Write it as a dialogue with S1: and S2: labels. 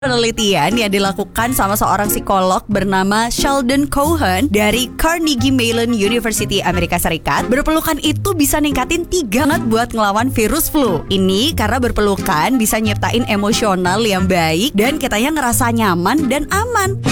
S1: Penelitian yang dilakukan sama seorang psikolog bernama Sheldon Cohen dari Carnegie Mellon University Amerika Serikat, berpelukan itu bisa ningkatin 3 banget buat ngelawan virus flu. Ini karena berpelukan bisa nyiptain emosional yang baik dan kitanya ngerasa nyaman dan aman.